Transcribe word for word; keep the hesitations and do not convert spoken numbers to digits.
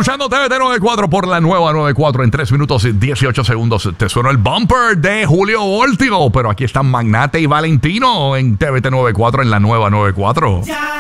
escuchando T V T noventa y cuatro por la nueva noventa y cuatro. En tres minutos y dieciocho segundos te suena el bumper de Julio Voltio. Pero aquí están Magnate y Valentino en T V T noventa y cuatro en la nueva noventa y cuatro.